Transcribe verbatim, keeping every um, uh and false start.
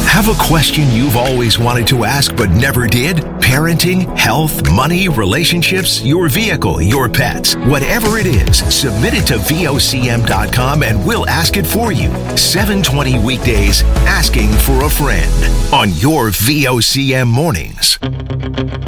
Have a question you've always wanted to ask but never did? Parenting, health, money, relationships, your vehicle, your pets. Whatever it is, submit it to V O C M dot com and we'll ask it for you. seven twenty weekdays, Asking for a Friend on your V O C M mornings.